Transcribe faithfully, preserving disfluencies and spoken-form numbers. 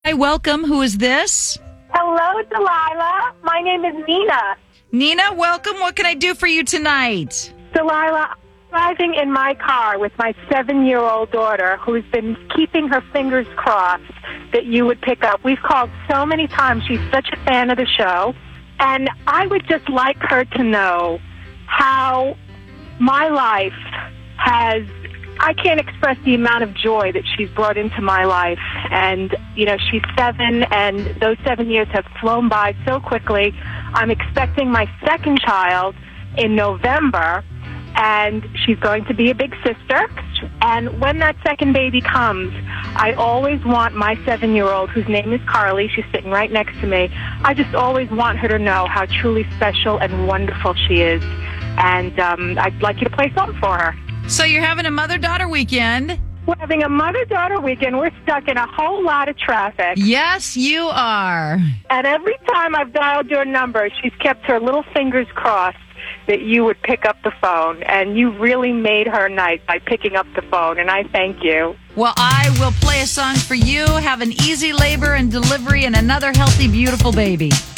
Hi, welcome. Who is this? Hello, Delilah. My name is Nina. Nina, welcome. What can I do for you tonight? Delilah, I'm driving in my car with my seven-year-old daughter who's been keeping her fingers crossed that you would pick up. We've called so many times. She's such a fan of the show. And I would just like her to know how my life has, I can't express the amount of joy that she's brought into my life. And, you know, she's seven, and those seven years have flown by so quickly. I'm expecting my second child in November, and she's going to be a big sister. And when that second baby comes, I always want my seven-year-old, whose name is Carly, she's sitting right next to me, I just always want her to know how truly special and wonderful she is. And um, I'd like you to play something for her. So you're having a mother-daughter weekend? We're having a mother-daughter weekend. We're stuck in a whole lot of traffic. Yes, you are. And every time I've dialed your number, she's kept her little fingers crossed that you would pick up the phone. And you really made her night by picking up the phone, and I thank you. Well, I will play a song for you. Have an easy labor and delivery and another healthy, beautiful baby.